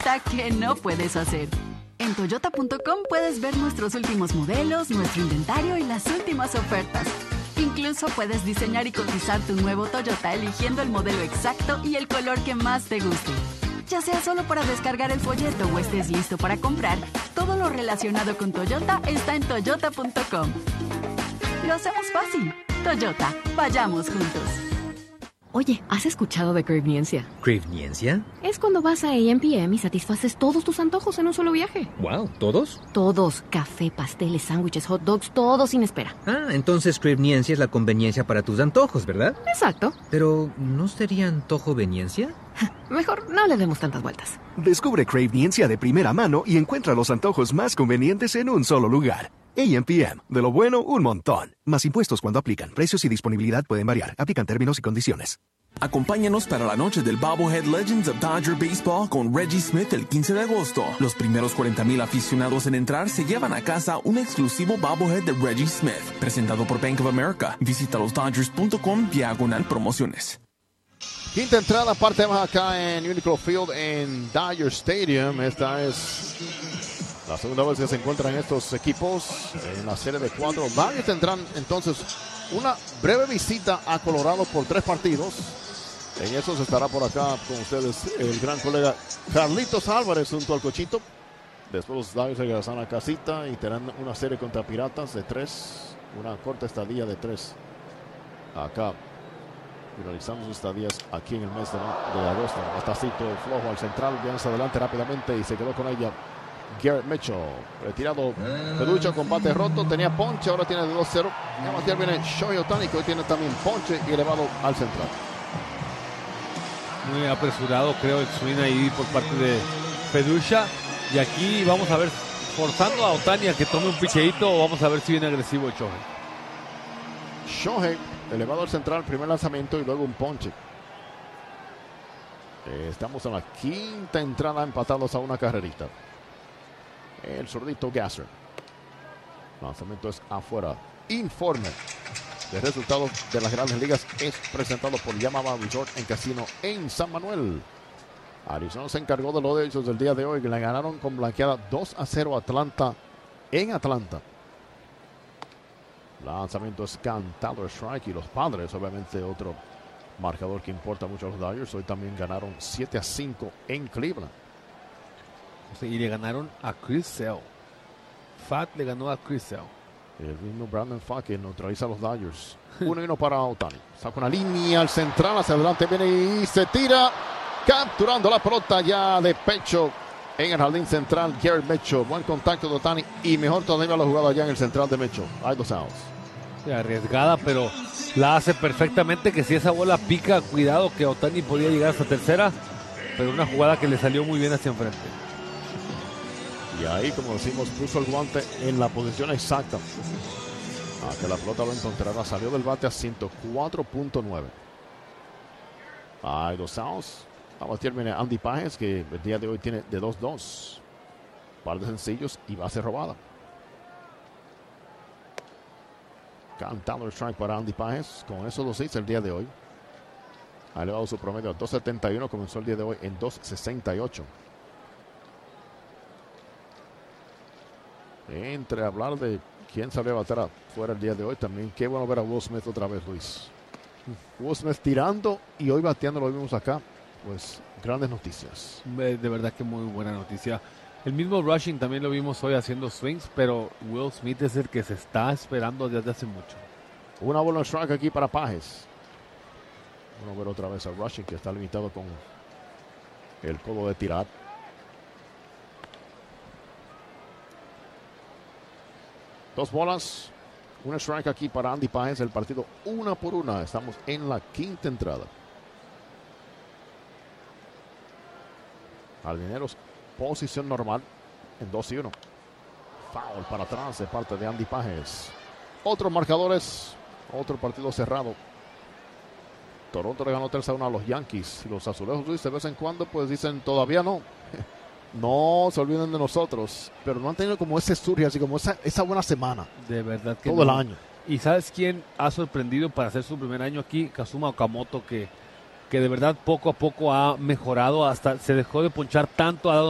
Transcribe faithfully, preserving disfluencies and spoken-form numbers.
cuenta que no puedes hacer. En toyota punto com puedes ver nuestros últimos modelos, nuestro inventario y las últimas ofertas. Incluso puedes diseñar y cotizar tu nuevo Toyota eligiendo el modelo exacto y el color que más te guste. Ya sea solo para descargar el folleto o estés listo para comprar, todo lo relacionado con Toyota está en toyota punto com. Lo hacemos fácil. Toyota, vayamos juntos. Oye, ¿has escuchado de Cravniencia? ¿Cravniencia? Es cuando vas a A M P M y satisfaces todos tus antojos en un solo viaje. Wow, ¿todos? Todos. Café, pasteles, sándwiches, hot dogs, todo sin espera. Ah, entonces Cravniencia es la conveniencia para tus antojos, ¿verdad? Exacto. Pero, ¿no sería antojoveniencia? Mejor no le demos tantas vueltas. Descubre Cravniencia de primera mano y encuentra los antojos más convenientes en un solo lugar. A M P M. De lo bueno, un montón. Más impuestos cuando aplican. Precios y disponibilidad pueden variar. Aplican términos y condiciones. Acompáñanos para la noche del Bobblehead Legends of Dodger Baseball con Reggie Smith el quince de agosto. Los primeros cuarenta mil aficionados en entrar se llevan a casa un exclusivo Bobblehead de Reggie Smith, presentado por Bank of America. Visita los dodgers punto com diagonal promociones. Quinta entrada, parte más acá en Uniqlo Field en Dodger Stadium. Esta es la segunda vez que se encuentran estos equipos en la serie de cuatro. Dodgers tendrán entonces una breve visita a Colorado por tres partidos. En eso se estará por acá con ustedes el gran colega Carlitos Álvarez junto al Cochito. Después los Dodgers regresan a casita y tendrán una serie contra Piratas de tres. Una corta estadía de tres. Acá finalizamos sus estadías aquí en el mes de, de agosto. Estacito flojo al central, viene hacia adelante rápidamente y se quedó con ella Garrett Mitchell. Retirado Peducho con bate roto, tenía ponche, ahora tiene de dos cero. Y a batear viene Shohei Ohtani, que hoy tiene también ponche y elevado al central. Muy apresurado, creo, el swing ahí por parte de Peducha. Y aquí vamos a ver, forzando a Ohtani a que tome un picheíto, o vamos a ver si viene agresivo el Shohei. Shohei elevado al central, primer lanzamiento y luego un ponche. Estamos en la quinta entrada, empatados a una carrerita. El zurdito Gasser. Lanzamiento es afuera. Informe de resultados de las grandes ligas es presentado por Yamaha Resort en Casino en San Manuel. Arizona se encargó de los derechos del día de hoy, que le ganaron con blanqueada dos a cero a Atlanta en Atlanta. Lanzamiento es cantado strike y los Padres, obviamente otro marcador que importa mucho a los Dodgers. Hoy también ganaron siete a cinco en Cleveland. Y le ganaron a Chris Sale. Fat le ganó a Chris Sale. El mismo Brandon Pfaadt que neutraliza a los Dodgers. Uno y uno para Ohtani. Saca una línea al central, hacia adelante viene y se tira. Capturando la pelota ya de pecho en el jardín central. Garrett Mitchell. Buen contacto de Ohtani y mejor todavía la jugada ya en el central de Mitchell. Hay dos outs. Arriesgada, pero la hace perfectamente. Que si esa bola pica, cuidado que Ohtani podía llegar hasta tercera. Pero una jugada que le salió muy bien hacia enfrente. Y ahí, como decimos, puso el guante en la posición exacta. A que la pelota lo encontrara. Salió del bate a ciento cuatro punto nueve. Hay dos outs. A batir viene Andy Pages, que el día de hoy tiene de dos dos. Par de sencillos y base robada. Cantado el strike para Andy Pages. Con esos dos hits el día de hoy. Ha elevado su promedio a dos setenta y uno. Comenzó el día de hoy en dos sesenta y ocho. Entre hablar de quién salió a bater fuera el día de hoy, también qué bueno ver a Will Smith otra vez, Luis. Will Smith tirando y hoy bateando, lo vimos acá. Pues grandes noticias. De verdad que muy buena noticia. El mismo Rushing también lo vimos hoy haciendo swings, pero Will Smith es el que se está esperando desde hace mucho. Una bola strike aquí para Pages. Vamos a ver otra vez a Rushing, que está limitado con el codo de tirar. Dos bolas, un strike aquí para Andy Pages. El partido una por una. Estamos en la quinta entrada. Jardineros, posición normal en dos y uno. Foul para atrás de parte de Andy Pages. Otros marcadores, otro partido cerrado. Toronto le ganó tres a uno a los Yankees. Y los azulejos, Luis, de vez en cuando pues dicen todavía no. No se olviden de nosotros, pero no han tenido como ese surge, así como esa, esa buena semana. De verdad que todo no. el año. ¿Y sabes quién ha sorprendido para hacer su primer año aquí? Kazuma Okamoto, que, que de verdad poco a poco ha mejorado, hasta se dejó de ponchar tanto, ha dado